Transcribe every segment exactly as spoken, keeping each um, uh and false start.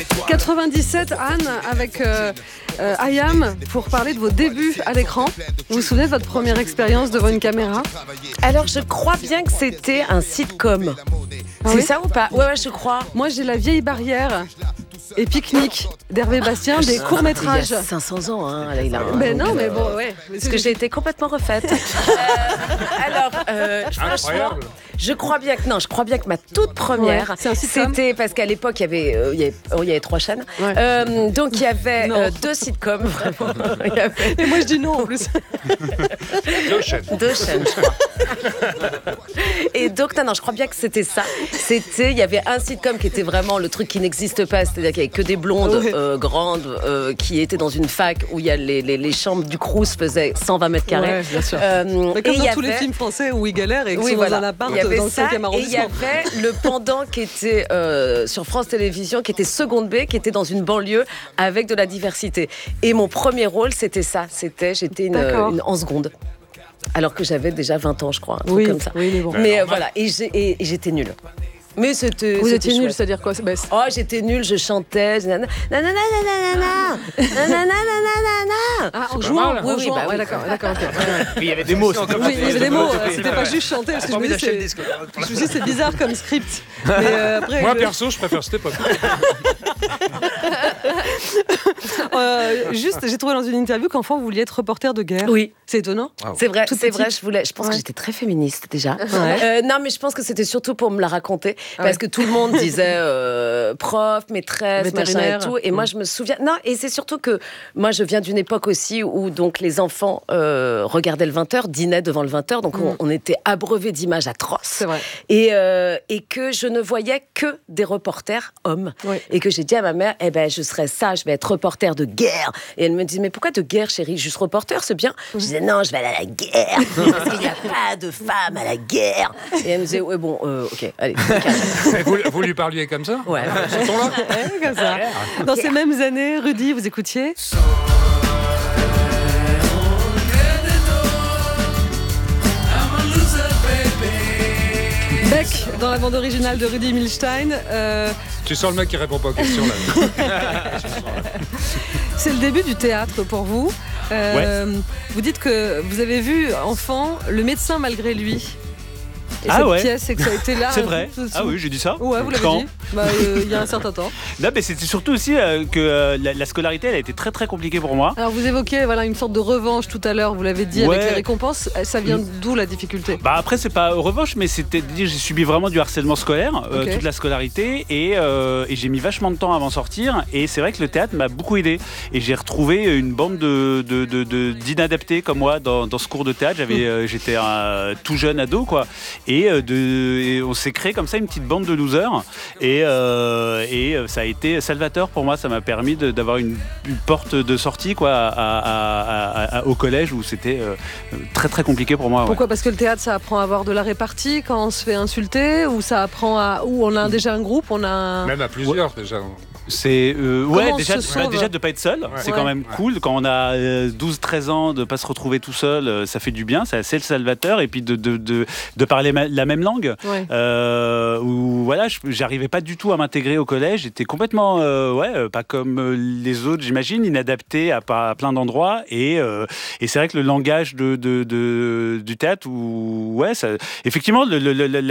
quatre-vingt-dix-sept, Anne, avec euh, euh, I Am, pour parler de vos débuts à l'écran. Vous vous souvenez de votre première expérience devant une caméra ? Alors, je crois bien que c'était un sitcom. Ah c'est oui ça ou pas ? Ouais, ouais, je crois. Moi, j'ai La Vieille Barrière et Pique-Nique d'Hervé Bastien, des courts-métrages. Il y a cinq cents ans, hein, Leïla. Ben non, mais bon, ouais. Parce que j'ai été complètement refaite. euh, alors, euh, franchement, je crois bien que non, je crois bien que ma toute première, ouais, c'est un sitcom. C'était parce qu'à l'époque il y avait, euh, il y avait, oh, il y avait trois chaînes, ouais. euh, donc il y avait euh, deux sitcoms. Vraiment. Il y avait... Et moi je dis non en plus. Deux chaînes. Deux chaînes, je crois. Et donc non, non, je crois bien que c'était ça. C'était, il y avait un sitcom qui était vraiment le truc qui n'existe pas, c'est-à-dire qu'il y avait que des blondes ouais. euh, grandes euh, qui étaient dans une fac où il y a les, les, les chambres du Crous faisaient cent vingt mètres carrés. Ouais, bien sûr. Euh, Mais comme dans tous avait... les films français où ils galèrent et qu'ils oui, sont voilà. dans un appart dans le cinquième arrondissement. Et il y avait le pendant qui était euh, sur France Télévisions, qui était Seconde B, qui était dans une banlieue avec de la diversité. Et mon premier rôle, c'était ça. C'était, j'étais une, une en seconde. Alors que j'avais déjà vingt ans, je crois, un truc oui, comme ça. Oui, mais bon. Mais euh, voilà, et, j'ai, et, et j'étais nulle. Mais c'était. Vous c'était étiez nulle, chouette. c'est-à-dire quoi ? bah, Oh, j'étais nulle, je chantais. Nanana, nanana, nanana, nanana, nanana. Ah, en jouant, oui, oui, bah, ouais, d'accord, d'accord. Okay. Il y avait des mots. Oui, il y avait des mots. C'était pas juste chanter. Parce que je me dis, c'est, je me dis, c'est bizarre comme script. Mais euh, après, moi, je... perso, je préfère cette époque. euh, juste, j'ai trouvé dans une interview qu'enfant vous vouliez être reporter de guerre. Oui. C'est étonnant. Wow. C'est vrai, Tout c'est petit. vrai. Je voulais. Je pense ouais. que j'étais très féministe déjà. Ouais. Euh, non, mais je pense que c'était surtout pour me la raconter ah parce ouais. que tout le monde disait euh, prof, maîtresse, machin et tout. Et mmh. moi, je me souviens. Non, et c'est surtout que moi, je viens d'une époque aussi où donc les enfants euh, regardaient le vingt heures, dînaient devant le vingt heures, donc mmh. on, on était abreuvés d'images atroces. C'est vrai. Et euh, et que je ne voyais que des reporters hommes. Oui. Et que j'ai dit à ma mère, eh ben, je serai ça, je vais être reporter de guerre. Et elle me dit, mais pourquoi de guerre, chérie ? Juste reporter, c'est bien. Mmh. Je disais, non, je vais aller à la guerre, parce qu'il n'y a pas de femmes à la guerre. Et elle me disait, ouais, bon, euh, ok, allez. vous, vous lui parliez comme ça ? Ouais. ouais comme ça. Dans ces mêmes années, Rudy, vous écoutiez ? Beck, dans la bande originale de Rudy Milstein. Euh... Tu sens le mec qui répond pas aux questions là. C'est le début du théâtre pour vous. Euh, ouais. Vous dites que vous avez vu enfant Le médecin malgré lui. Et ah cette ouais. pièce, c'est que ça a été là. C'est vrai. Ah oui, j'ai dit ça. Ouais, vous l'avez Quand dit. Bah, euh, il y a un certain temps. Non, mais c'était surtout aussi euh, que euh, la, la scolarité, elle a été très très compliquée pour moi. Alors vous évoquez voilà une sorte de revanche tout à l'heure. Vous l'avez dit ouais. avec les récompenses. Ça vient d'où la difficulté ? Bah après c'est pas revanche, mais c'était j'ai subi vraiment du harcèlement scolaire euh, okay. toute la scolarité et, euh, et j'ai mis vachement de temps avant de sortir. Et c'est vrai que le théâtre m'a beaucoup aidé. Et j'ai retrouvé une bande de, de, de, de d'inadaptés comme moi dans, dans ce cours de théâtre. J'avais, mmh. euh, j'étais un tout jeune ado quoi. Et euh, de Et on s'est créé comme ça une petite bande de losers et, euh, et ça a été salvateur pour moi. Ça m'a permis de, d'avoir une, une porte de sortie quoi, à, à, à, à, au collège où c'était euh, très très compliqué pour moi. Pourquoi ? Ouais. Parce que le théâtre ça apprend à avoir de la répartie quand on se fait insulter ou ça apprend à où on a déjà un groupe, on a un... même à plusieurs déjà. C'est euh, ouais déjà bah, déjà de pas être seul, ouais. c'est ouais. quand même ouais. cool quand on a euh, douze treize ans de pas se retrouver tout seul, euh, ça fait du bien, c'est assez salvateur et puis de de de, de parler ma- la même langue. Ouais. Euh, où voilà, je, j'arrivais pas du tout à m'intégrer au collège, j'étais complètement euh, ouais, pas comme les autres, j'imagine, inadapté à, à plein d'endroits et euh, et c'est vrai que le langage de de, de du théâtre où ouais, ça, effectivement le, le, le, le,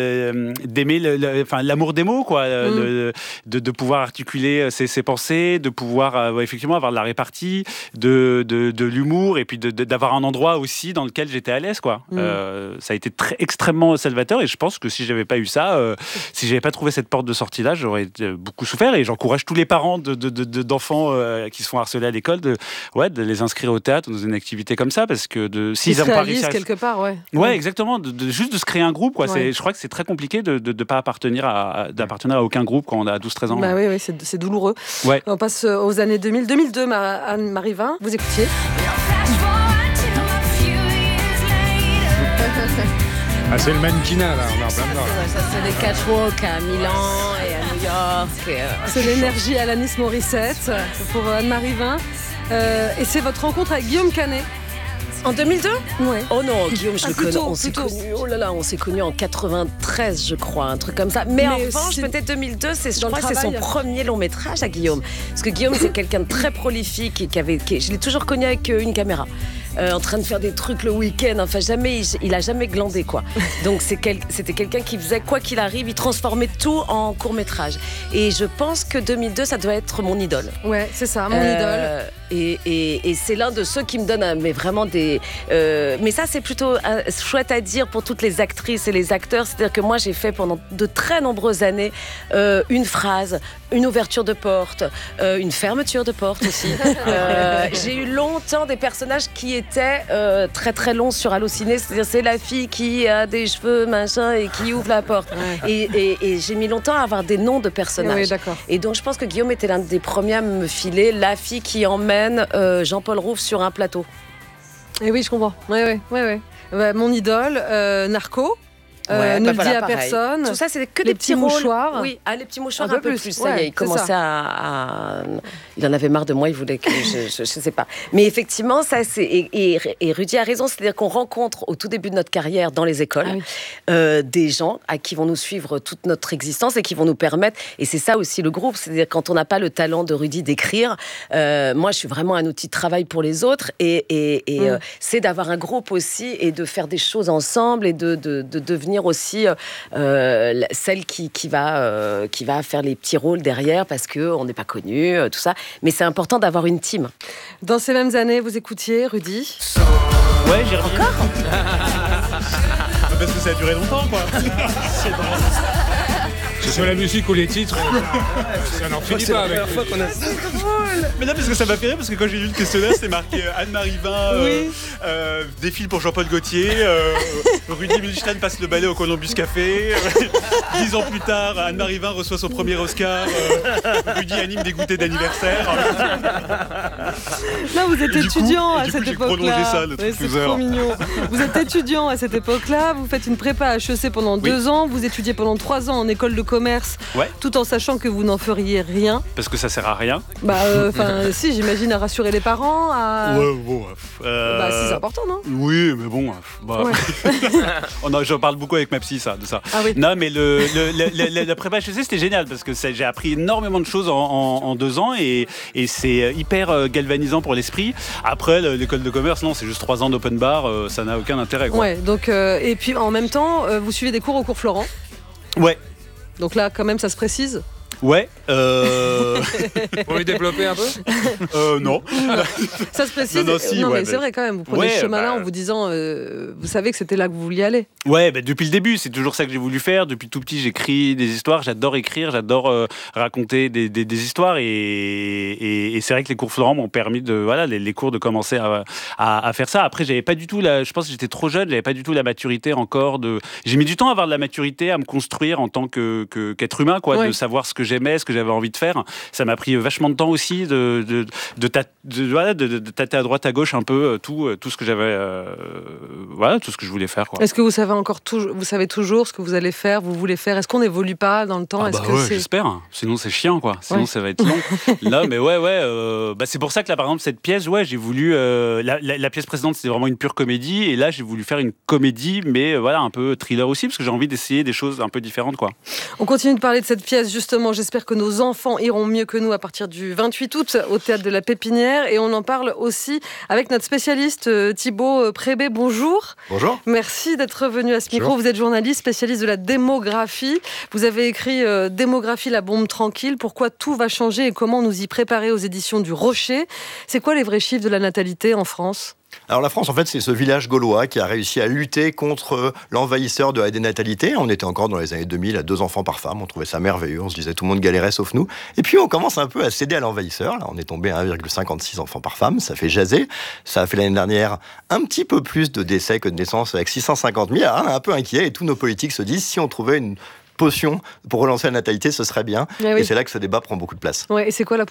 le d'aimer le, le, enfin l'amour des mots quoi, mm. le, de de pouvoir articuler Ses, ses pensées, de pouvoir euh, effectivement avoir de la répartie, de, de, de l'humour et puis de, de, d'avoir un endroit aussi dans lequel j'étais à l'aise quoi. Mmh. Euh, ça a été très, extrêmement salvateur et je pense que si j'avais pas eu ça, euh, si j'avais pas trouvé cette porte de sortie là, j'aurais beaucoup souffert et j'encourage tous les parents de, de, de, de, d'enfants euh, qui se font harceler à l'école de, ouais, de les inscrire au théâtre dans une activité comme ça parce que de, s'ils n'ont pas réussi à... quelque part, ouais. Ouais, ouais. exactement, de, de, juste de se créer un groupe quoi. Ouais. C'est, je crois que c'est très compliqué de ne pas appartenir à, d'appartenir à aucun groupe quand on a douze treize ans. Bah oui, oui, c'est c'est douloureux. Ouais. On passe aux années deux mille. deux mille deux, Anne-Marie Vin, vous écoutiez. Ah, c'est le mannequinat, là, on est en plein dedans. Ça, c'est les catwalks à Milan et à New York. Et, euh... C'est l'énergie Alanis Morissette pour Anne-Marie Vin. Euh, et c'est votre rencontre avec Guillaume Canet. En deux mille deux ? Ouais. Oh non, Guillaume, je ah, le plutôt, connais. On s'est plutôt. connus. Oh là là, on s'est connus en quatre-vingt-treize, je crois, un truc comme ça. Mais, Mais en revanche, peut-être deux mille deux, c'est, je crois que c'est son premier long métrage à Guillaume. Parce que Guillaume, c'est quelqu'un de très prolifique et qui avait, qui, je l'ai toujours connu avec une caméra. Euh, en train de faire des trucs le week-end, enfin jamais, il, il a jamais glandé quoi. Donc c'est quel, c'était quelqu'un qui faisait quoi qu'il arrive, il transformait tout en court-métrage. Et je pense que deux mille deux, ça doit être mon idole. Ouais, c'est ça, mon euh, idole. Et, et, et c'est l'un de ceux qui me donne mais vraiment des... Euh, mais ça, c'est plutôt euh, chouette à dire pour toutes les actrices et les acteurs. C'est-à-dire que moi, j'ai fait pendant de très nombreuses années euh, une phrase, une ouverture de porte, euh, une fermeture de porte aussi. euh, j'ai eu longtemps des personnages qui étaient euh, très très longs sur Allociné. C'est-à-dire c'est la fille qui a des cheveux, machin, et qui ouvre la porte. Ouais. Et, et, et j'ai mis longtemps à avoir des noms de personnages. Oui, d'accord. Et donc, je pense que Guillaume était l'un des premiers à me filer la fille qui emmène Euh, Jean-Paul Rouve sur un plateau. Et oui, je comprends. Ouais, ouais, ouais, ouais. Bah, mon idole, euh, Narco. Euh, ouais, ne bah le voilà, dit à pareil. Personne. Tout ça, c'est que les des petits, petits mouchoirs. Oui, ah, les petits mouchoirs un, un peu peu plus. plus. Ouais, ça y est, il commençait à, à, il en avait marre de moi. Il voulait que je, je, je sais pas. Mais effectivement, ça c'est et, et, et Rudy a raison. C'est-à-dire qu'on rencontre au tout début de notre carrière dans les écoles ah oui. euh, des gens à qui vont nous suivre toute notre existence et qui vont nous permettre. Et c'est ça aussi le groupe. C'est-à-dire quand on n'a pas le talent de Rudy d'écrire, euh, moi je suis vraiment un outil de travail pour les autres. Et, et, et mmh. euh, c'est d'avoir un groupe aussi et de faire des choses ensemble et de, de, de devenir aussi euh, Euh, celle qui, qui, va, euh, qui va faire les petits rôles derrière parce qu'on n'est pas connu, euh, tout ça. Mais c'est important d'avoir une team. Dans ces mêmes années, vous écoutiez Rudy ? Ouais, j'ai encore. Parce que ça a duré longtemps, quoi. C'est drôle. C'est sur la musique ou les titres, ça n'en finit pas avec. Fois qu'on a... C'est drôle. Mais non, parce que ça m'a fait rire, parce que quand j'ai lu le questionnaire, c'était marqué Anne-Marie Vin euh, oui. euh, défile pour Jean-Paul Gaultier, euh, Rudy Milstein passe le balai au Columbus Café, euh, dix ans plus tard, Anne-Marie Vin reçoit son premier Oscar, euh, Rudy anime des goûters d'anniversaire. Là, vous êtes étudiant à coup, cette j'ai époque-là. Prolongé ça, le ouais, c'est trop mignon. Vous êtes étudiant à cette époque-là, vous faites une prépa à H E C pendant oui. deux ans, vous étudiez pendant trois ans en école de commerce, ouais. tout en sachant que vous n'en feriez rien. Parce que ça sert à rien. Bah, enfin, euh, si, j'imagine à rassurer les parents. À... Ouais, bon. Euh... Bah, si, c'est important, non ? Oui, mais bon. Bah... Ouais. oh, non, j'en parle beaucoup avec ma psy, ça, de ça. Ah oui. Non, mais le, le, le, le, la prépa H E C, c'était génial parce que ça, j'ai appris énormément de choses en, en, en deux ans et, et c'est hyper galvanisant pour l'esprit. Après, l'école de commerce, non, c'est juste trois ans d'open bar, euh, ça n'a aucun intérêt. Quoi. Ouais, donc, euh, et puis en même temps, euh, vous suivez des cours au cours Florent. Ouais. Donc là, quand même, ça se précise. Ouais. Euh... Pour lui développer un peu euh, Non. Ça se précise. Non, non, si, non ouais, mais c'est vrai quand même. Vous prenez ouais, ce chemin-là bah... en vous disant, euh, vous savez que c'était là que vous vouliez aller. Ouais, bah, depuis le début, c'est toujours ça que j'ai voulu faire. Depuis tout petit, j'écris des histoires. J'adore écrire, j'adore euh, raconter des, des, des histoires. Et, et, et c'est vrai que les cours Florent m'ont permis de, voilà, les, les cours de commencer à, à, à faire ça. Après, j'avais pas du tout la, je pense que j'étais trop jeune, j'avais pas du tout la maturité encore. De, j'ai mis du temps à avoir de la maturité, à me construire en tant que, que, qu'être humain, quoi, ouais. de savoir ce que j'aimais, ce que j'avais envie de faire. Ça m'a pris vachement de temps aussi de, de, de, de, de, voilà, de, de tâter à droite, à gauche un peu tout, tout ce que j'avais, euh, voilà, tout ce que je voulais faire. Quoi. Est-ce que vous savez encore tout, vous savez toujours ce que vous allez faire, vous voulez faire? Est-ce qu'on n'évolue pas dans le temps? Ah Est-ce bah que ouais, c'est... j'espère. Sinon c'est chiant, quoi. Sinon ouais. ça va être long. Là, mais ouais, ouais. Euh, bah c'est pour ça que là, par exemple, cette pièce, ouais, j'ai voulu. Euh, la, la, la pièce précédente, c'était vraiment une pure comédie, et là, j'ai voulu faire une comédie, mais euh, voilà, un peu thriller aussi, parce que j'ai envie d'essayer des choses un peu différentes, quoi. On continue de parler de cette pièce, justement. J'espère que nos enfants iront mieux que nous à partir du vingt-huit août au Théâtre de la Pépinière, et on en parle aussi avec notre spécialiste Thibaut Prébet. Bonjour. Bonjour. Merci d'être venu à ce micro. Bonjour. Vous êtes journaliste, spécialiste de la démographie. Vous avez écrit euh, Démographie, la bombe tranquille. Pourquoi tout va changer et comment nous y préparer aux éditions du Rocher. C'est quoi les vrais chiffres de la natalité en France ? Alors la France, en fait, c'est ce village gaulois qui a réussi à lutter contre l'envahisseur de la dénatalité. On était encore dans les années deux mille à deux enfants par femme. On trouvait ça merveilleux. On se disait tout le monde galérait sauf nous. Et puis on commence un peu à céder à l'envahisseur. Là, on est tombé à un virgule cinquante-six enfants par femme. Ça fait jaser. Ça a fait l'année dernière un petit peu plus de décès que de naissances avec six cent cinquante mille. Alors, on est un peu inquiet et tous nos politiques se disent si on trouvait une potion pour relancer la natalité, ce serait bien. Ah oui. Et c'est là que ce débat prend beaucoup de place. Ouais, et c'est quoi la potion ?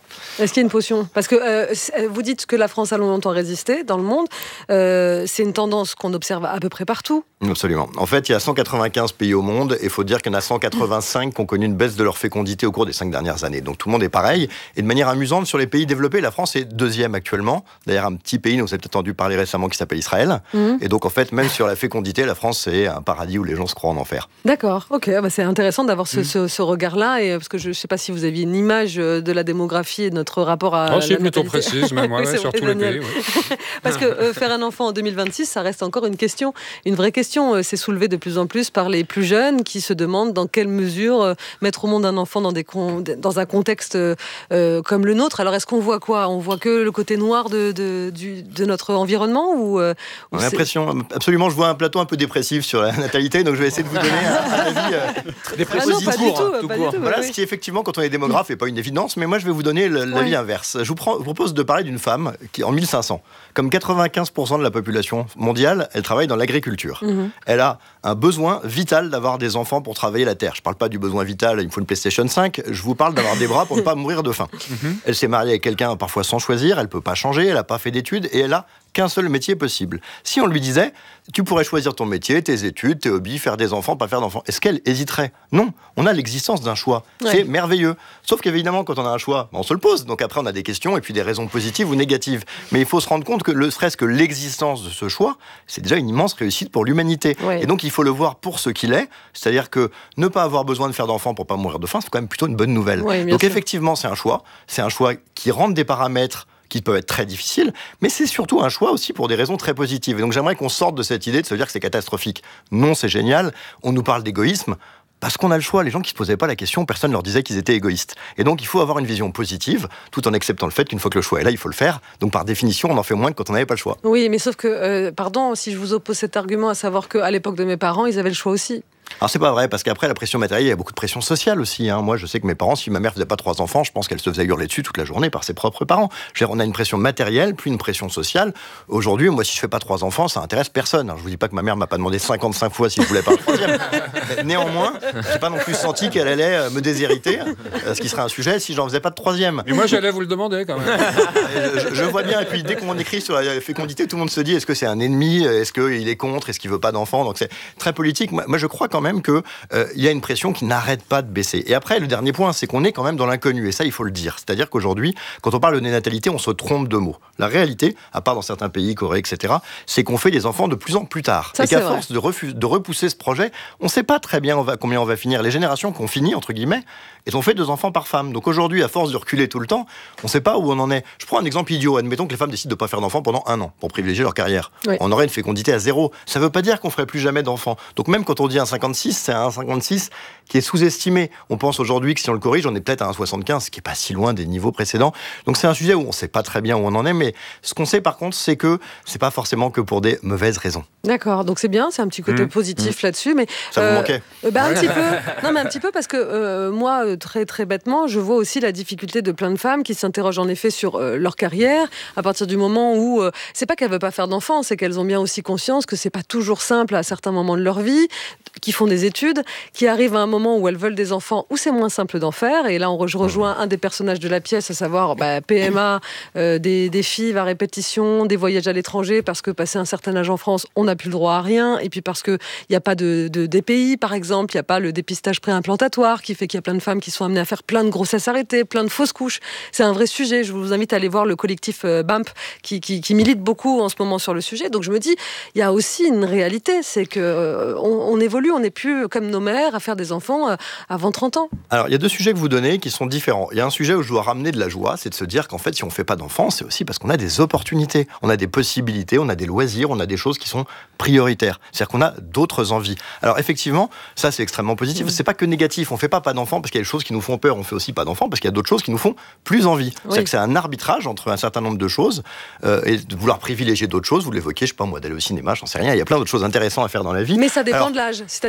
Est-ce qu'il y a une potion ? Parce que euh, vous dites que la France a longtemps résisté dans le monde. Euh, c'est une tendance qu'on observe à peu près partout. Absolument. En fait, il y a cent quatre-vingt-quinze pays au monde et il faut dire qu'il y en a cent quatre-vingt-cinq qui ont connu une baisse de leur fécondité au cours des cinq dernières années. Donc tout le monde est pareil. Et de manière amusante, sur les pays développés, la France est deuxième actuellement. D'ailleurs, un petit pays dont vous avez peut-être entendu parler récemment qui s'appelle Israël. Mmh. Et donc en fait, même sur la fécondité, la France, c'est un paradis où les gens se croient en enfer. D'accord. Ok. Bah, c'est intéressant d'avoir ce, mmh. ce, ce regard-là. Et, parce que je ne sais pas si vous aviez une image de la démographie et de notre rapport à. Oh, c'est plutôt précise, même ouais, ouais, sur tous les pays. Oui. Parce que euh, faire un enfant en deux mille vingt-six, ça reste encore une question, une vraie question. Euh, c'est soulevé de plus en plus par les plus jeunes qui se demandent dans quelle mesure euh, mettre au monde un enfant dans, des con- dans un contexte euh, comme le nôtre. Alors, est-ce qu'on voit quoi ? On voit que le côté noir de, de, du, de notre environnement ou, euh, ou On a l'impression, absolument, je vois un plateau un peu dépressif sur la natalité, donc je vais essayer de vous donner un, un avis euh, dépressif. Ah non, pas du tout, hein, tout pas court. Du tout, voilà, oui. Ce qui effectivement, quand on est démographe, n'est pas une évidence, mais moi je vais vous donner le, l'avis ouais. inverse. Je vous, prends, vous propose de parler d'une femme qui, en mille cinq cents, comme quatre-vingt-quinze pour cent de la population mondiale, elle travaille dans l'agriculture. Mmh. Elle a un besoin vital d'avoir des enfants pour travailler la terre. Je ne parle pas du besoin vital, il me faut une PlayStation cinq, je vous parle d'avoir des bras pour ne pas mourir de faim. Mmh. Elle s'est mariée avec quelqu'un parfois sans choisir, elle ne peut pas changer, elle n'a pas fait d'études et elle a qu'un seul métier possible. Si on lui disait, tu pourrais choisir ton métier, tes études, tes hobbies, faire des enfants, pas faire d'enfants, est-ce qu'elle hésiterait ? Non, on a l'existence d'un choix. Ouais. C'est merveilleux. Sauf qu'évidemment, quand on a un choix, on se le pose. Donc après, on a des questions et puis des raisons positives ou négatives. Mais il faut se rendre compte que le stress, que l'existence de ce choix, c'est déjà une immense réussite pour l'humanité. Ouais. Et donc, il faut le voir pour ce qu'il est. C'est-à-dire que ne pas avoir besoin de faire d'enfants pour pas mourir de faim, c'est quand même plutôt une bonne nouvelle. Ouais, donc sûr. Effectivement, c'est un choix. C'est un choix qui rentre des paramètres qui peuvent être très difficiles, mais c'est surtout un choix aussi pour des raisons très positives. Et donc j'aimerais qu'on sorte de cette idée de se dire que c'est catastrophique. Non, c'est génial. On nous parle d'égoïsme. Parce qu'on a le choix, les gens qui ne se posaient pas la question, personne ne leur disait qu'ils étaient égoïstes. Et donc, il faut avoir une vision positive, tout en acceptant le fait qu'une fois que le choix est là, il faut le faire. Donc, par définition, on en fait moins que quand on n'avait pas le choix. Oui, mais sauf que, euh, pardon, si je vous oppose cet argument, à savoir qu'à l'époque de mes parents, ils avaient le choix aussi. Alors c'est pas vrai, parce qu'après la pression matérielle, il y a beaucoup de pression sociale aussi. Hein. Moi, je sais que mes parents, si ma mère faisait pas trois enfants, je pense qu'elle se faisait hurler dessus toute la journée par ses propres parents. Je veux dire, on a une pression matérielle, puis une pression sociale. Aujourd'hui, moi, si je fais pas trois enfants, ça intéresse personne. Alors, je vous dis pas que ma mère m'a pas demandé cinquante-cinq fois si je voulais pas un troisième. Néanmoins, j'ai pas non plus senti qu'elle allait me déshériter, ce qui serait un sujet si j'en faisais pas de troisième. Et moi, j'allais vous le demander quand même. je, je vois bien. Et puis dès qu'on écrit sur la fécondité, tout le monde se dit est-ce que c'est un ennemi, est-ce qu'il est contre, est-ce qu'il veut pas d'enfants. Donc c'est très politique. Moi, moi, je crois quand même que euh, il y a une pression qui n'arrête pas de baisser. Et après, le dernier point, c'est qu'on est quand même dans l'inconnu. Et ça, il faut le dire. C'est-à-dire qu'aujourd'hui, quand on parle de nénatalité, on se trompe de mots. La réalité, à part dans certains pays, Corée, et cetera, c'est qu'on fait des enfants de plus en plus tard. Ça, et qu'à force de, refus- de repousser ce projet, on ne sait pas très bien on va, combien on va finir. Les générations qu'on finit, entre guillemets, elles ont fait deux enfants par femme. Donc aujourd'hui, à force de reculer tout le temps, on ne sait pas où on en est. Je prends un exemple idiot. Admettons que les femmes décident de ne pas faire d'enfants pendant un an pour privilégier leur carrière. Oui. On aurait une fécondité à zéro. Ça ne veut pas dire qu'on ne ferait plus jamais d'enfants. Donc même quand on dit un cinquante-six, c'est un cinquante-six qui est sous-estimé. On pense aujourd'hui que si on le corrige, on est peut-être à un soixante-quinze, ce qui n'est pas si loin des niveaux précédents. Donc c'est un sujet où on ne sait pas très bien où on en est, mais ce qu'on sait par contre, c'est que ce n'est pas forcément que pour des mauvaises raisons. D'accord, donc c'est bien, c'est un petit côté mmh. positif mmh. là-dessus. Mais, ça euh, vous manquait euh, bah, un petit peu. Non, mais un petit peu parce que euh, moi, très très bêtement, je vois aussi la difficulté de plein de femmes qui s'interrogent en effet sur euh, leur carrière à partir du moment où euh, c'est pas qu'elles veulent pas faire d'enfants, c'est qu'elles ont bien aussi conscience que c'est pas toujours simple à certains moments de leur vie, qui font des études, qui arrivent à un moment où elles veulent des enfants, où c'est moins simple d'en faire. Et là, on rejoint un des personnages de la pièce, à savoir bah, P M A, euh, des, des filles à répétition, des voyages à l'étranger, parce que passé un certain âge en France, on n'a plus le droit à rien. Et puis parce qu'il n'y a pas de, de D P I, par exemple, il n'y a pas le dépistage préimplantatoire, qui fait qu'il y a plein de femmes qui sont amenées à faire plein de grossesses arrêtées, plein de fausses couches. C'est un vrai sujet. Je vous invite à aller voir le collectif euh, B A M P, qui, qui, qui milite beaucoup en ce moment sur le sujet. Donc je me dis, il y a aussi une réalité, c'est qu'on euh, on évolue, on n'est plus comme nos mères à faire des enfants euh, avant trente ans. Alors, il y a deux sujets que vous donnez qui sont différents. Il y a un sujet où je dois ramener de la joie, c'est de se dire qu'en fait, si on ne fait pas d'enfants, c'est aussi parce qu'on a des opportunités, on a des possibilités, on a des loisirs, on a des choses qui sont prioritaires. C'est-à-dire qu'on a d'autres envies. Alors, effectivement, ça, c'est extrêmement positif. Mmh. C'est pas que négatif. On ne fait pas pas d'enfants parce qu'il y a des choses qui nous font peur. On fait aussi pas d'enfants parce qu'il y a d'autres choses qui nous font plus envie. Oui. C'est-à-dire que c'est un arbitrage entre un certain nombre de choses euh, et de vouloir privilégier d'autres choses. Vous l'évoquez, je sais pas moi, d'aller au cinéma, j'en sais rien. Il y a plein d'autres choses intéressantes à faire dans la vie. Mais ça dépend Alors, de l'âge. C'est-à-dire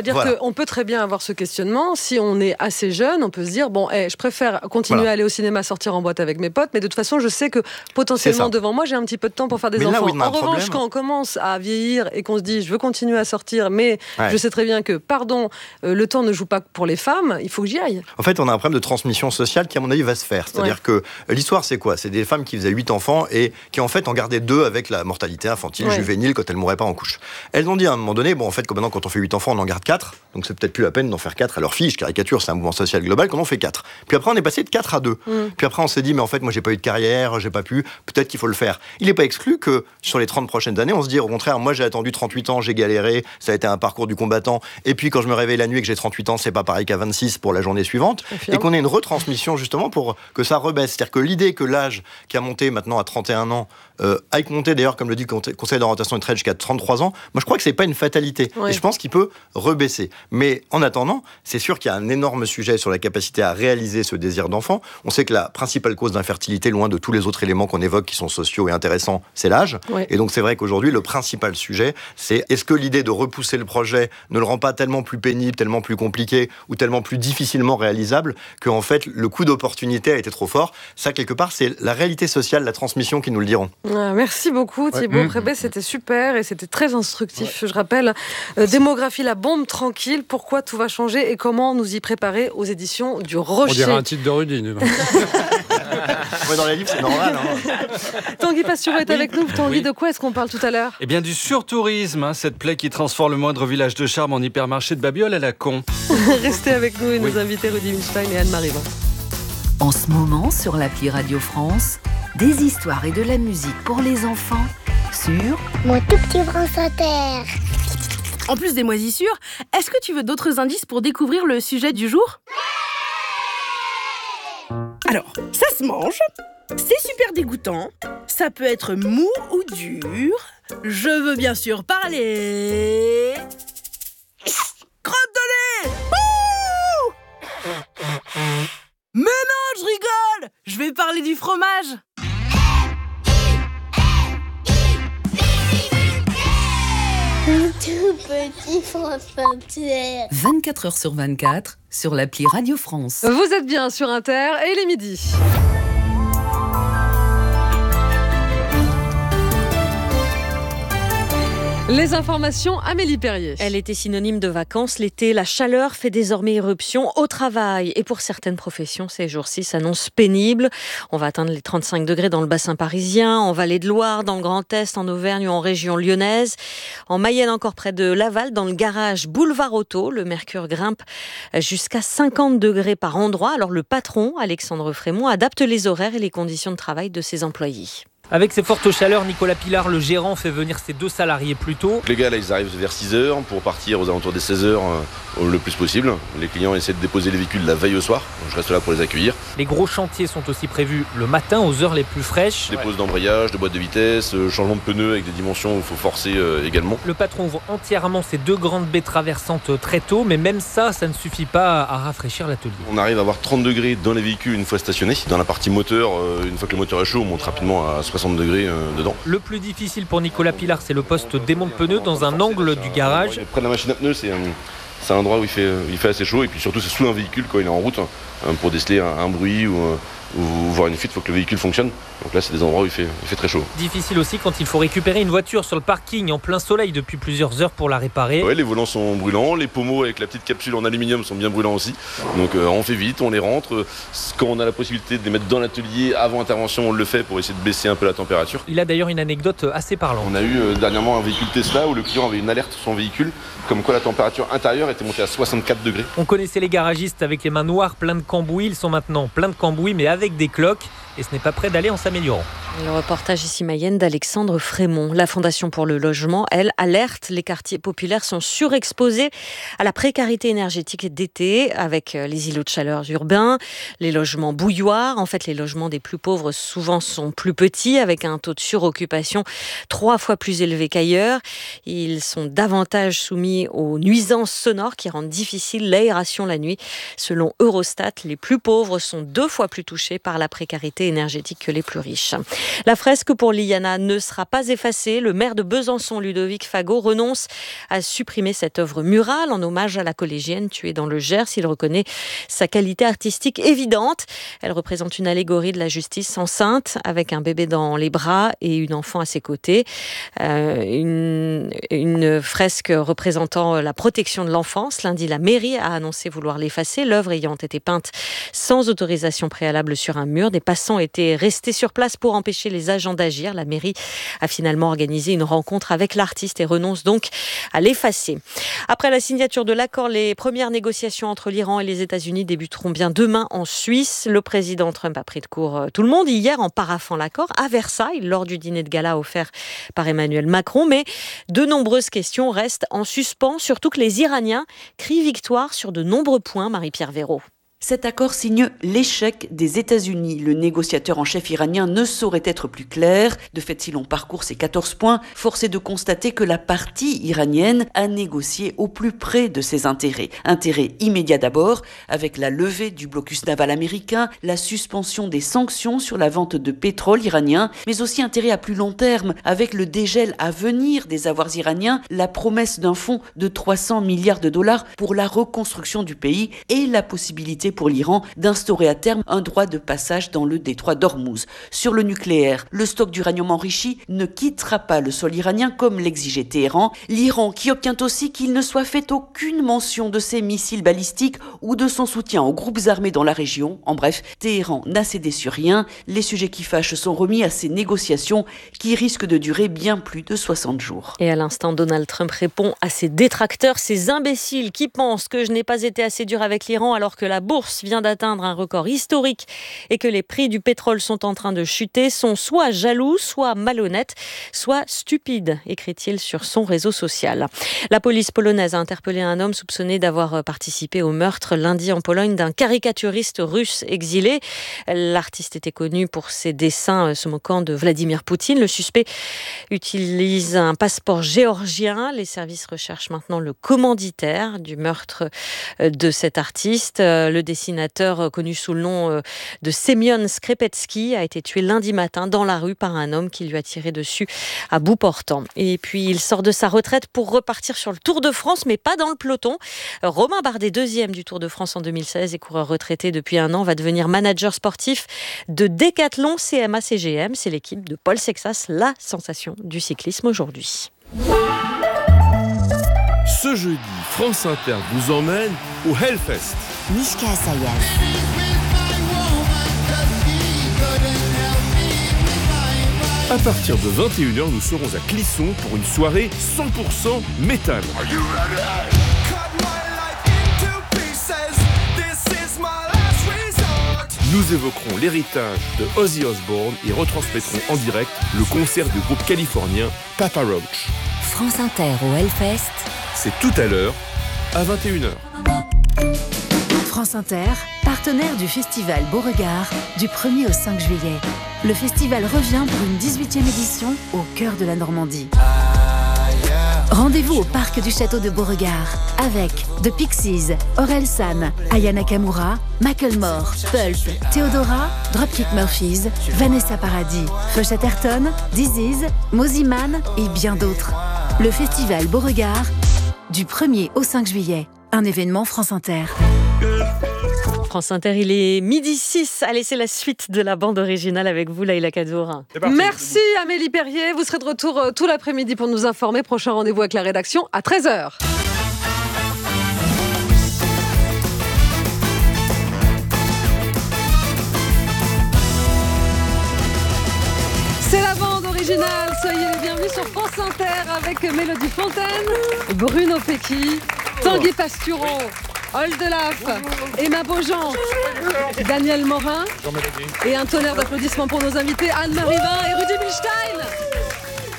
c'est-à-dire voilà. qu'on peut très bien avoir ce questionnement. Si on est assez jeune, on peut se dire, bon, hey, je préfère continuer voilà. à aller au cinéma, sortir en boîte avec mes potes, mais de toute façon, je sais que potentiellement devant moi, j'ai un petit peu de temps pour faire des mais enfants. Là, en revanche, problème. quand on commence à vieillir et qu'on se dit, je veux continuer à sortir, mais ouais. je sais très bien que, pardon, euh, le temps ne joue pas pour les femmes, il faut que j'y aille. En fait, on a un problème de transmission sociale qui, à mon avis, va se faire. C'est-à-dire ouais. que l'histoire, c'est quoi ? C'est des femmes qui faisaient huit enfants et qui, en fait, en gardaient deux avec la mortalité infantile, ouais. juvénile, quand elles ne mouraient pas en couche. Elles ont dit à un moment donné, bon, en fait, comme maintenant, quand on fait huit enfants, on en garde quatre, donc c'est peut-être plus la peine d'en faire quatre à leur fille. Je caricature, c'est un mouvement social global, qu'on en fait quatre. Puis après, on est passé de quatre à deux. Mm. Puis après, on s'est dit, mais en fait, moi, j'ai pas eu de carrière, j'ai pas pu, peut-être qu'il faut le faire. Il n'est pas exclu que sur les trente prochaines années, on se dit, au contraire, moi, j'ai attendu trente-huit ans, j'ai galéré, ça a été un parcours du combattant, et puis quand je me réveille la nuit et que j'ai trente-huit ans, c'est pas pareil qu'à vingt-six pour la journée suivante, et qu'on ait une retransmission justement pour que ça rebaisse. C'est-à-dire que l'idée que l'âge qui a monté maintenant à trente et un ans, euh, aille monter d'ailleurs, comme le dit le Conseil d'orientation et de retraite, jusqu'à trente-trois ans, moi je crois que c'est pas une fatalité. Oui. Et je pense qu'il peut rebaisser. Mais en attendant, c'est sûr qu'il y a un énorme sujet sur la capacité à réaliser ce désir d'enfant. On sait que la principale cause d'infertilité, loin de tous les autres éléments qu'on évoque qui sont sociaux et intéressants, c'est l'âge. Oui. Et donc c'est vrai qu'aujourd'hui, le principal sujet, c'est est-ce que l'idée de repousser le projet ne le rend pas tellement plus pénible, tellement plus compliqué ou tellement plus difficilement réalisable qu'en fait, le coût d'opportunité a été trop fort. Ça, quelque part, c'est la réalité sociale, la transmission qui nous le diront. Ah, merci beaucoup Thibaut ouais. Prébet, c'était super et c'était très instructif. Ouais. Je rappelle, euh, Démographie, la bombe tranquille, pourquoi tout va changer et comment nous y préparer aux éditions du Rocher. On dirait un titre de Rudy. Ouais, dans les livres, c'est normal. Hein. Tanguy Pastureau est oui. avec nous. Tanguy, oui. de quoi est-ce qu'on parle tout à l'heure ? Eh bien, du surtourisme, hein, cette plaie qui transforme le moindre village de charme en hypermarché de babioles à la con. Restez avec nous et oui. nos invités Rudy Winstein et Anne-Marie Van. En ce moment, sur l'appli Radio France, des histoires et de la musique pour les enfants sur Mon tout petit France Inter. En plus des moisissures, est-ce que tu veux d'autres indices pour découvrir le sujet du jour ? Alors, ça se mange, c'est super dégoûtant, ça peut être mou ou dur. Je veux bien sûr parler... Crotte de nez ! Mais non, je rigole ! Je vais parler du fromage. Le tout petit France Inter. vingt-quatre heures sur vingt-quatre sur l'appli Radio France. Vous êtes bien sur Inter et il est midi. Les informations, Amélie Perrier. Elle était synonyme de vacances l'été. La chaleur fait désormais éruption au travail. Et pour certaines professions, ces jours-ci s'annoncent pénibles. On va atteindre les trente-cinq degrés dans le bassin parisien, en Vallée de Loire, dans le Grand Est, en Auvergne ou en région lyonnaise. En Mayenne, encore près de Laval, dans le garage Boulevard Auto, le mercure grimpe jusqu'à cinquante degrés par endroit. Alors le patron, Alexandre Frémont, adapte les horaires et les conditions de travail de ses employés. Avec ces fortes chaleurs, Nicolas Pilar, le gérant, fait venir ses deux salariés plus tôt. Les gars, là, ils arrivent vers six heures pour partir aux alentours des seize heures euh, le plus possible. Les clients essaient de déposer les véhicules la veille au soir. Donc je reste là pour les accueillir. Les gros chantiers sont aussi prévus le matin aux heures les plus fraîches. Des pauses d'embrayage, de boîte de vitesse, euh, changement de pneus avec des dimensions où il faut forcer euh, également. Le patron ouvre entièrement ses deux grandes baies traversantes très tôt, mais même ça, ça ne suffit pas à rafraîchir l'atelier. On arrive à avoir trente degrés dans les véhicules une fois stationnés. Dans la partie moteur, euh, une fois que le moteur est chaud, on monte rapidement à soixante degrés euh, dedans. Le plus difficile pour Nicolas Pilar, c'est le poste démonte-pneus dans un angle du garage. Près de la machine à pneus, c'est un, c'est un endroit où il fait, il fait assez chaud et puis surtout c'est sous un véhicule quand il est en route pour déceler un, un bruit ou, ou voir une fuite, il faut que le véhicule fonctionne. Donc là, c'est des endroits où il fait, il fait très chaud. Difficile aussi quand il faut récupérer une voiture sur le parking en plein soleil depuis plusieurs heures pour la réparer. Ouais, les volants sont brûlants, les pommeaux avec la petite capsule en aluminium sont bien brûlants aussi. Donc euh, on fait vite, on les rentre. Quand on a la possibilité de les mettre dans l'atelier avant intervention, on le fait pour essayer de baisser un peu la température. Il a d'ailleurs une anecdote assez parlante. On a eu euh, dernièrement un véhicule Tesla où le client avait une alerte sur son véhicule, comme quoi la température intérieure était montée à soixante-quatre degrés. On connaissait les garagistes avec les mains noires, plein de cambouis. Ils sont maintenant plein de cambouis, mais avec des cloques. Et ce n'est pas prêt d'aller en s'améliorant. Le reportage ici Mayenne d'Alexandre Frémont. La Fondation pour le logement, elle, alerte. Les quartiers populaires sont surexposés à la précarité énergétique d'été avec les îlots de chaleur urbains, les logements bouilloires. En fait, les logements des plus pauvres souvent sont plus petits avec un taux de suroccupation trois fois plus élevé qu'ailleurs. Ils sont davantage soumis aux nuisances sonores qui rendent difficile l'aération la nuit. Selon Eurostat, les plus pauvres sont deux fois plus touchés par la précarité précarité énergétique que les plus riches. La fresque pour Liana ne sera pas effacée. Le maire de Besançon, Ludovic Fagot, renonce à supprimer cette œuvre murale en hommage à la collégienne tuée dans le Gers. Il reconnaît sa qualité artistique évidente. Elle représente une allégorie de la justice enceinte avec un bébé dans les bras et une enfant à ses côtés. Euh, une, une fresque représentant la protection de l'enfance. Lundi, la mairie a annoncé vouloir l'effacer, l'œuvre ayant été peinte sans autorisation préalable sur un mur. Des passants étaient restés sur place pour empêcher les agents d'agir. La mairie a finalement organisé une rencontre avec l'artiste et renonce donc à l'effacer. Après la signature de l'accord, les premières négociations entre l'Iran et les États-Unis débuteront bien demain en Suisse. Le président Trump a pris de court tout le monde hier en paraphant l'accord à Versailles lors du dîner de gala offert par Emmanuel Macron. Mais de nombreuses questions restent en suspens, surtout que les Iraniens crient victoire sur de nombreux points. Marie-Pierre Véraud. Cet accord signe l'échec des États-Unis. Le négociateur en chef iranien ne saurait être plus clair. De fait, si l'on parcourt ces quatorze points, force est de constater que la partie iranienne a négocié au plus près de ses intérêts. Intérêt immédiat d'abord, avec la levée du blocus naval américain, la suspension des sanctions sur la vente de pétrole iranien, mais aussi intérêt à plus long terme, avec le dégel à venir des avoirs iraniens, la promesse d'un fonds de trois cents milliards de dollars pour la reconstruction du pays et la possibilité pour l'Iran d'instaurer à terme un droit de passage dans le détroit d'Ormuz. Sur le nucléaire, le stock d'uranium enrichi ne quittera pas le sol iranien comme l'exigeait Téhéran. L'Iran qui obtient aussi qu'il ne soit fait aucune mention de ses missiles balistiques ou de son soutien aux groupes armés dans la région. En bref, Téhéran n'a cédé sur rien. Les sujets qui fâchent sont remis à ces négociations qui risquent de durer bien plus de soixante jours. Et à l'instant, Donald Trump répond à ses détracteurs, ces imbéciles qui pensent que je n'ai pas été assez dur avec l'Iran alors que la bourse vient d'atteindre un record historique et que les prix du pétrole sont en train de chuter, sont soit jaloux, soit malhonnêtes, soit stupides, écrit-il sur son réseau social. La police polonaise a interpellé un homme soupçonné d'avoir participé au meurtre lundi en Pologne d'un caricaturiste russe exilé. L'artiste était connu pour ses dessins se moquant de Vladimir Poutine. Le suspect utilise un passeport géorgien. Les services recherchent maintenant le commanditaire du meurtre de cet artiste. Le dessinateur connu sous le nom de Semyon Skrepetsky a été tué lundi matin dans la rue par un homme qui lui a tiré dessus à bout portant. Et puis il sort de sa retraite pour repartir sur le Tour de France, mais pas dans le peloton. Romain Bardet, deuxième du Tour de France en deux mille seize et coureur retraité depuis un an, va devenir manager sportif de Decathlon C M A C G M. C'est l'équipe de Paul Sexas, la sensation du cyclisme aujourd'hui. Ce jeudi, France Inter vous emmène au Hellfest. Mishka Asayas. À partir de vingt et une heures, nous serons à Clisson pour une soirée cent pour cent métal. Nous évoquerons l'héritage de Ozzy Osbourne et retransmettrons en direct le concert du groupe californien Papa Roach. France Inter au Hellfest. C'est tout à l'heure, à vingt et une heures. France Inter, partenaire du festival Beauregard du premier au cinq juillet. Le festival revient pour une dix-huitième édition au cœur de la Normandie. Rendez-vous au parc du château de Beauregard avec The Pixies, Orelsan, Aya Nakamura, Macklemore, Pulp, Theodora, Dropkick Murphys, Vanessa Paradis, Fush Atherton, Disease, Moziman et bien d'autres. Le festival Beauregard du premier au cinq juillet. Un événement France Inter. France Inter, il est midi six. Allez, c'est la suite de la bande originale avec vous, Laïla Kadour. Merci Amélie Perrier. Vous serez de retour euh, tout l'après-midi pour nous informer. Prochain rendez-vous avec la rédaction à treize heures. C'est la bande originale. Soyez les bienvenus sur France Inter avec Mélodie Fontaine, Bruno Pecky, Tanguy Pastureau, Oldelaf, Emma Beaujean, Daniel Morin et un tonnerre d'applaudissements pour nos invités Anne-Marie Vin et Rudy Milstein.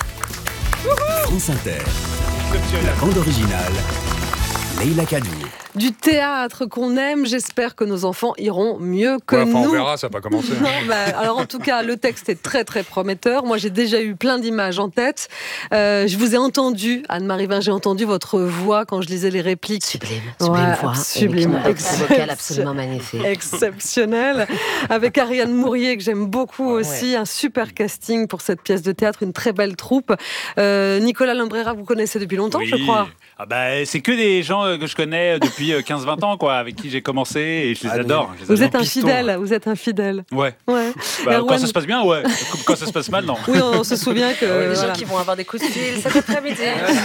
France Inter, la bande originale, Laïla Kadour. du théâtre qu'on aime. J'espère que nos enfants iront mieux que ouais, enfin, nous. On verra, ça n'a pas commencé. Non, bah, alors en tout cas, le texte est très très prometteur. Moi, j'ai déjà eu plein d'images en tête. Euh, je vous ai entendu, Anne-Marie Vin, j'ai entendu votre voix quand je lisais les répliques. Sublime, sublime ouais, voix. Sublime. Un vocal absolument magnifique. Exceptionnel. Avec Ariane Mourier, que j'aime beaucoup aussi. Ouais. Un super casting pour cette pièce de théâtre, une très belle troupe. Euh, Nicolas Lambrera, vous connaissez depuis longtemps, oui. je crois. Ah bah, c'est que des gens que je connais depuis quinze vingt ans, quoi, avec qui j'ai commencé et je les ah, adore. Je les vous, adore êtes infidèle, vous êtes infidèle. Ouais. ouais. Bah, Erwan... Quand ça se passe bien, ouais. Quand ça se passe mal, non. Oui, on, on se souvient que... Ah oui, les voilà. gens qui vont avoir des coups de fil cet après-midi.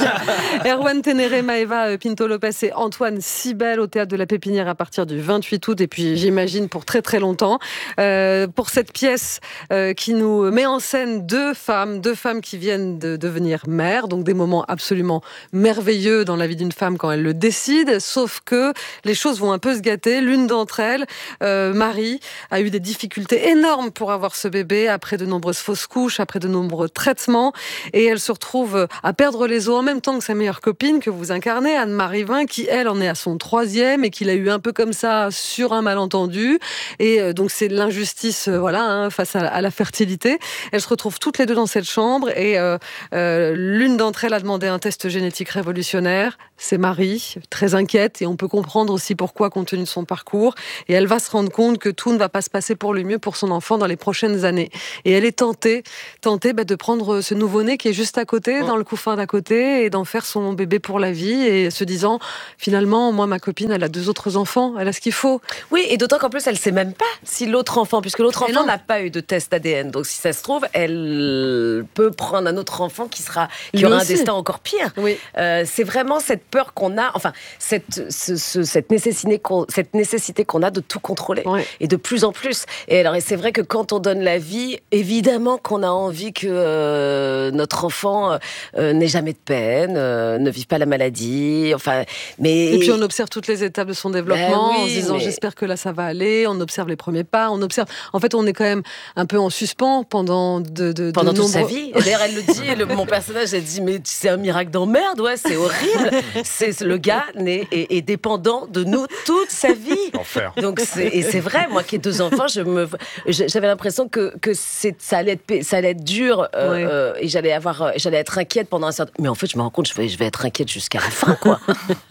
Erwan Ténéré, Maëva Pinto-Lopez et Antoine Sibel au Théâtre de la Pépinière à partir du vingt-huit août et puis j'imagine pour très très longtemps. Euh, pour cette pièce euh, qui nous met en scène deux femmes, deux femmes qui viennent de devenir mères, donc des moments absolument merveilleux dans la vie d'une femme quand elle le décide, sauf que les choses vont un peu se gâter. L'une d'entre elles, euh, Marie, a eu des difficultés énormes pour avoir ce bébé après de nombreuses fausses couches, après de nombreux traitements et elle se retrouve à perdre les os en même temps que sa meilleure copine que vous incarnez, Anne-Marie Vin, qui elle en est à son troisième et qui l'a eu un peu comme ça sur un malentendu et euh, donc c'est l'injustice euh, voilà, hein, face à, à la fertilité. Elles se retrouvent toutes les deux dans cette chambre et euh, euh, l'une d'entre elles a demandé un test génétique révolutionnaire. C'est Marie, très inquiète et on peut comprendre aussi pourquoi compte tenu de son parcours et elle va se rendre compte que tout ne va pas se passer pour le mieux pour son enfant dans les prochaines années. Et elle est tentée, tentée bah, de prendre ce nouveau-né qui est juste à côté, dans le couffin d'à côté et d'en faire son bébé pour la vie et se disant finalement, moi ma copine elle a deux autres enfants, elle a ce qu'il faut. Oui, et d'autant qu'en plus elle sait même pas si l'autre enfant, puisque l'autre enfant n'a pas eu de test A D N, donc si ça se trouve elle peut prendre un autre enfant qui sera qui aura un destin encore pire. Oui. Euh, c'est vraiment cette peur qu'on a, enfin cette ce, ce, cette nécessité qu'on cette nécessité qu'on a de tout contrôler oui. et de plus en plus. Et alors et c'est vrai que quand on donne la vie, évidemment qu'on a envie que euh, notre enfant euh, n'ait jamais de peine, euh, ne vive pas la maladie, enfin mais et puis on observe toutes les étapes de son développement ben oui, en se disant mais... j'espère que là ça va aller, on observe les premiers pas, on observe en fait on est quand même un peu en suspens pendant de, de pendant de toute nombreux... sa vie. Et d'ailleurs elle le dit, le, mon personnage elle dit mais c'est un miracle d'emmerde, ouais c'est horrible, c'est le gars est, est, est dépendant de nous toute sa vie. Enfer. Donc c'est, et c'est vrai, moi qui ai deux enfants, je me j'avais l'impression que que c'est ça allait être ça allait être dur euh, ouais. euh, et j'allais avoir j'allais être inquiète pendant un certain mais en fait je me rends compte je vais je vais être inquiète jusqu'à la fin quoi.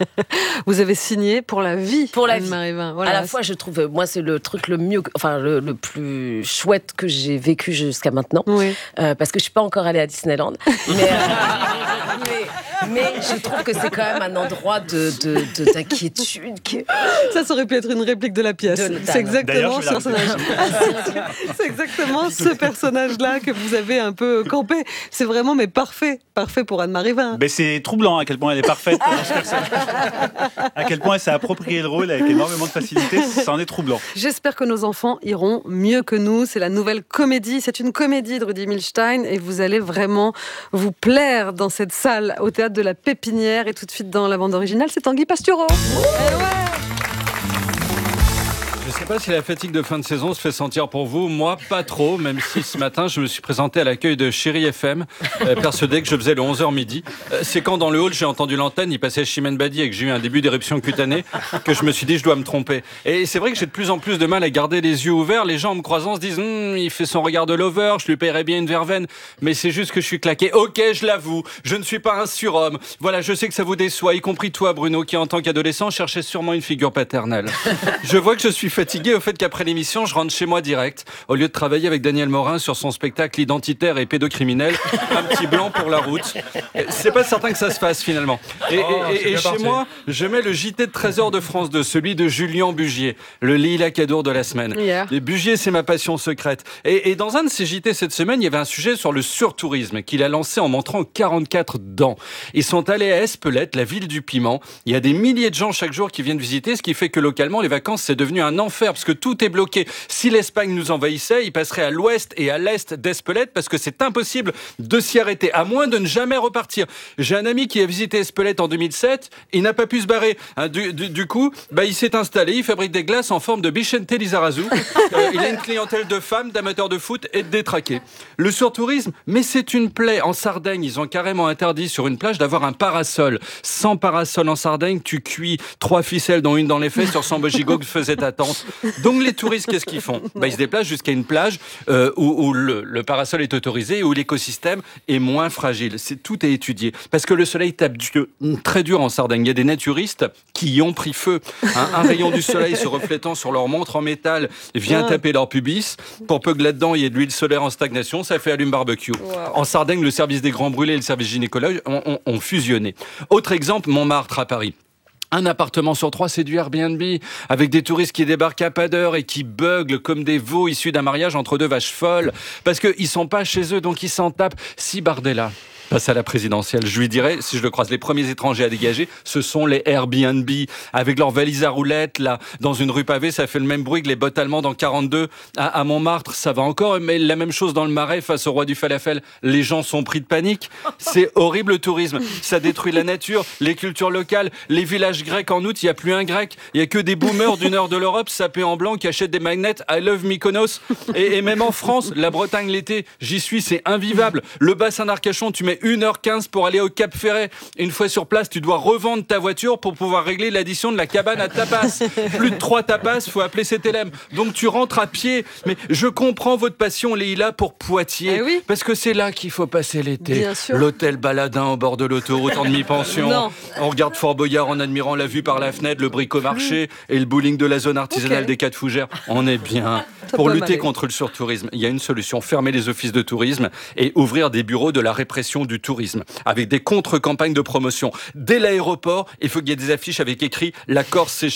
Vous avez signé pour la vie pour la vie. Voilà. À la fois je trouve moi c'est le truc le mieux enfin le, le plus chouette que j'ai vécu jusqu'à maintenant oui. euh, parce que je suis pas encore allée à Disneyland mais, euh, mais, mais je trouve que c'est quand même un endroit de, de, de d'inquiétude qui... ça, ça aurait pu être une réplique de la pièce de c'est exactement ce personnage c'est exactement ce personnage là que vous avez un peu campé, c'est vraiment mais parfait parfait pour Anne-Marie Vin. Mais c'est troublant à quel point elle est parfaite dans ce personnage. À quel point elle s'est approprié le rôle avec énormément de facilité, ça en est troublant. J'espère que nos enfants iront mieux que nous, c'est la nouvelle comédie, c'est une comédie de Rudy Milstein et vous allez vraiment vous plaire dans cette salle au Théâtre de la Pépinière et tout de suite dans la bande originale, c'est Tanguy Pastureau. Et ouais. Je ne sais pas si la fatigue de fin de saison se fait sentir pour vous. Moi, pas trop, même si ce matin, je me suis présenté à l'accueil de Chéri F M, euh, persuadé que je faisais le onze heures midi. Euh, c'est quand, dans le hall, j'ai entendu l'antenne, il passait Chimène Badi et que j'ai eu un début d'éruption cutanée, que je me suis dit, je dois me tromper. Et c'est vrai que j'ai de plus en plus de mal à garder les yeux ouverts. Les gens, en me croisant, se disent, hm, il fait son regard de lover, je lui paierais bien une verveine. Mais c'est juste que je suis claqué. Ok, je l'avoue, je ne suis pas un surhomme. Voilà, je sais que ça vous déçoit, y compris toi, Bruno, qui, en tant qu'adolescent, cherchait sûrement une figure paternelle. Je vois que je suis fatigué au fait qu'après l'émission, je rentre chez moi direct. Au lieu de travailler avec Daniel Morin sur son spectacle identitaire et pédocriminel, un petit blanc pour la route. C'est pas certain que ça se fasse finalement. Et, oh, et, et chez parti. moi, je mets le J T de treize heures de France deux, celui de Julien Bugier, le Lila Cadour de la semaine. Yeah. Les Bugier, c'est ma passion secrète. Et, et dans un de ses J T cette semaine, il y avait un sujet sur le surtourisme qu'il a lancé en montrant quarante-quatre dents. Ils sont allés à Espelette, la ville du piment. Il y a des milliers de gens chaque jour qui viennent visiter, ce qui fait que localement, les vacances, c'est devenu un enfer l'envers parce que tout est bloqué. Si l'Espagne nous envahissait, il passerait à l'ouest et à l'est d'Espelette parce que c'est impossible de s'y arrêter, à moins de ne jamais repartir. J'ai un ami qui a visité Espelette en deux mille sept, il n'a pas pu se barrer. Hein, du, du, du coup, bah, il s'est installé, il fabrique des glaces en forme de Bichente Lizarazu. Euh, il a une clientèle de femmes, d'amateurs de foot et de détraqués. Le surtourisme, mais c'est une plaie. En Sardaigne, ils ont carrément interdit sur une plage d'avoir un parasol. Sans parasol en Sardaigne, tu cuis trois ficelles dont une dans les fesses sur son bogigo que faisait ta tante. Donc les touristes, qu'est-ce qu'ils font? Bah, ils se déplacent jusqu'à une plage euh, où, où le, le parasol est autorisé et où l'écosystème est moins fragile. C'est, tout est étudié. Parce que le soleil tape du, très dur en Sardaigne. Il y a des naturistes qui y ont pris feu. Hein, un rayon du soleil se reflétant sur leur montre en métal vient ah. taper leur pubis. Pour peu que là-dedans, il y ait de l'huile solaire en stagnation, ça fait allume barbecue. Wow. En Sardaigne, le service des grands brûlés et le service gynécologue ont, ont, ont fusionné. Autre exemple, Montmartre à Paris. Un appartement sur trois, c'est du Airbnb, avec des touristes qui débarquent à pas d'heure et qui beuglent comme des veaux issus d'un mariage entre deux vaches folles, parce qu'ils sont pas chez eux, donc ils s'en tapent. Si Bardella passe à la présidentielle, je lui dirais, si je le croise, les premiers étrangers à dégager, ce sont les Airbnb, avec leurs valises à roulettes, là, dans une rue pavée, ça fait le même bruit que les bottes allemandes en quarante-deux. À, à Montmartre, ça va encore, mais la même chose dans le Marais, face au roi du falafel. Les gens sont pris de panique. C'est horrible le tourisme. Ça détruit la nature, les cultures locales, les villages grecs en août, il n'y a plus un grec. Il n'y a que des boomers du nord de l'Europe, sapés en blanc, qui achètent des magnets I love Mykonos. Et, et même en France, la Bretagne l'été, j'y suis, c'est invivable. Le bassin d'Arcachon, tu mets une heure quinze pour aller au Cap Ferret. Une fois sur place, tu dois revendre ta voiture pour pouvoir régler l'addition de la cabane à tapas. Plus de trois tapas, faut appeler C T L M. Donc tu rentres à pied. Mais je comprends votre passion, Leïla, pour Poitiers. Eh oui. Parce que c'est là qu'il faut passer l'été. L'hôtel Baladin au bord de l'autoroute en demi-pension. Non. On regarde Fort Boyard en admirant la vue par la fenêtre, le bricomarché mmh. et le bowling de la zone artisanale okay. des Quatre Fougères. On est bien. Pour lutter aller. contre le surtourisme, il y a une solution, fermer les offices de tourisme et ouvrir des bureaux de la répression du tourisme, avec des contre-campagnes de promotion. Dès l'aéroport, il faut qu'il y ait des affiches avec écrit « La Corse, c'est